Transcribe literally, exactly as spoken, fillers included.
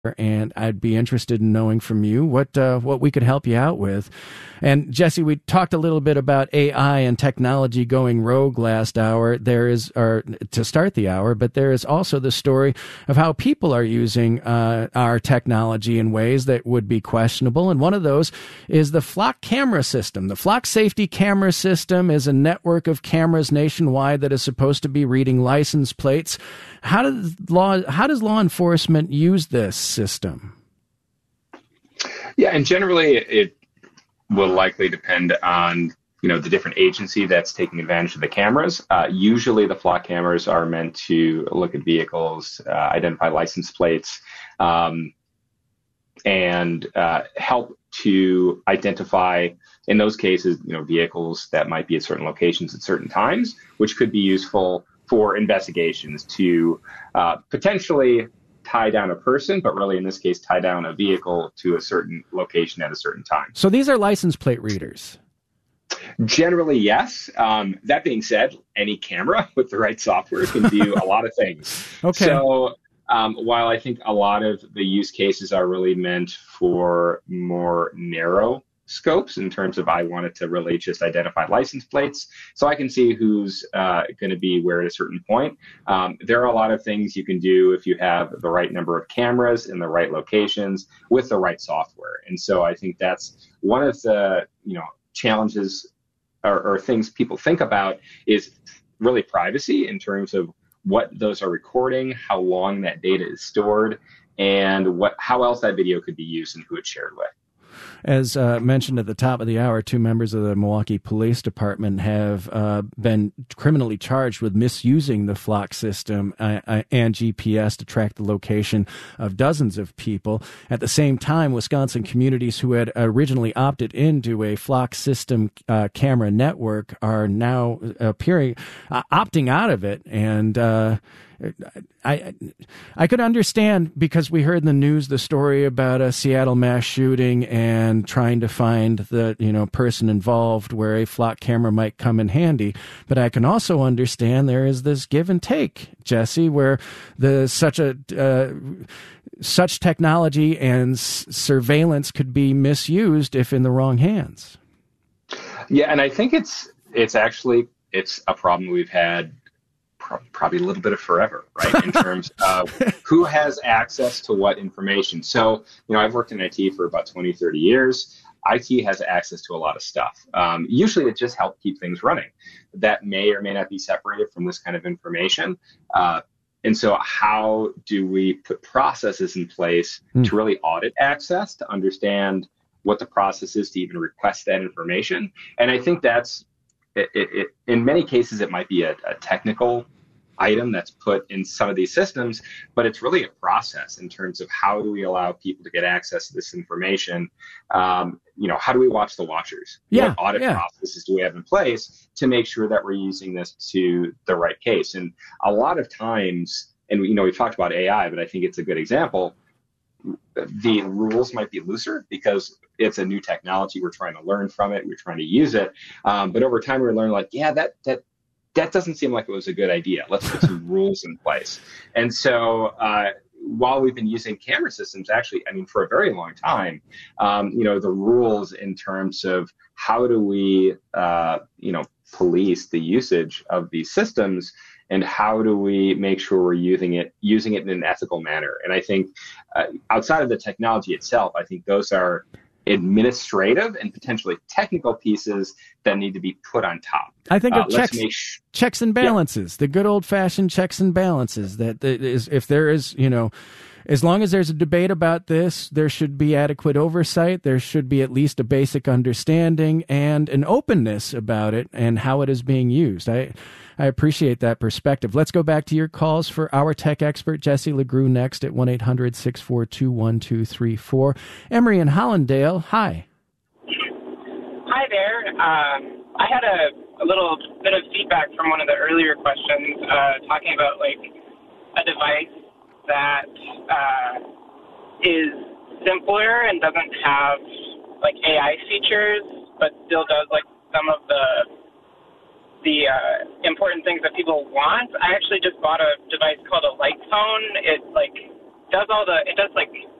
and I'd be interested in knowing from you what uh, what we could help you out with. And Jesse, we talked a little bit about A I and technology going rogue last hour. There is, or to start the hour, but there is also the story of how people are using uh, our technology in ways that would be questionable. And one of those is the Flock camera system. The Flock Safety Camera System is a network of cameras nationwide that is supposed to be reading license plates. How does law how does law enforcement use this system? Yeah, and generally it will likely depend on, you know, the different agency that's taking advantage of the cameras. Uh, usually the Flock cameras are meant to look at vehicles, uh, identify license plates, um, and uh, help to identify, in those cases, you know, vehicles that might be at certain locations at certain times, which could be useful for investigations to uh, potentially tie down a person, but really in this case, tie down a vehicle to a certain location at a certain time. So these are license plate readers? Generally, yes. Um, that being said, any camera with the right software can do a lot of things. Okay. So um, while I think a lot of the use cases are really meant for more narrow scopes in terms of I wanted to really just identify license plates so I can see who's uh, going to be where at a certain point. Um, there are a lot of things you can do if you have the right number of cameras in the right locations with the right software. And so I think that's one of the, you know, challenges or, or things people think about is really privacy in terms of what those are recording, how long that data is stored, and what how else that video could be used and who it's shared with. As uh, mentioned at the top of the hour, two members of the Milwaukee Police Department have uh, been criminally charged with misusing the Flock system uh, and G P S to track the location of dozens of people. At the same time, Wisconsin communities who had originally opted into a Flock system uh, camera network are now appearing, uh, opting out of it. And uh, I I could understand, because we heard in the news the story about a Seattle mass shooting and trying to find the, you know, person involved where a Flock camera might come in handy. But I can also understand there is this give and take, Jesse, where the such a uh, such technology and s- surveillance could be misused if in the wrong hands. Yeah, and I think it's it's actually it's a problem we've had probably a little bit of forever, right? In terms of who has access to what information. So, you know, I've worked in I T for about twenty, thirty years. I T has access to a lot of stuff. Um, usually it just helps keep things running. That may or may not be separated from this kind of information. Uh, and so how do we put processes in place mm. to really audit access, to understand what the process is to even request that information? And I think that's, It, it, it, in many cases, it might be a, a technical item that's put in some of these systems, but it's really a process in terms of how do we allow people to get access to this information? Um, you know, how do we watch the watchers? Yeah, what audit yeah. processes do we have in place to make sure that we're using this to the right case? And a lot of times, and you know, we've talked about A I, but I think it's a good example. The rules might be looser because it's a new technology. We're trying to learn from it. We're trying to use it. Um, but over time, we learn like, yeah, that that that doesn't seem like it was a good idea. Let's put some rules in place. And so uh, while we've been using camera systems, actually, I mean, for a very long time, um, you know, the rules in terms of how do we, uh, you know, police the usage of these systems, and how do we make sure we're using it using it in an ethical manner? And I think uh, outside of the technology itself, I think those are administrative and potentially technical pieces that need to be put on top. I think of uh, checks, sh- checks and balances, yeah. the good old-fashioned checks and balances. That, that is, if there is, you know, as long as there's a debate about this, there should be adequate oversight. There should be at least a basic understanding and an openness about it and how it is being used. I I appreciate that perspective. Let's go back to your calls for our tech expert, Jesse LeGroux, next at one eight hundred six four two one two three four. Emory in Hollandale, hi. Hi there. Uh, I had a, a little bit of feedback from one of the earlier questions uh, talking about like a device that uh, is simpler and doesn't have like A I features, but still does like some of the the uh, important things that people want. I actually just bought a device called a light phone. It like does all the, it does like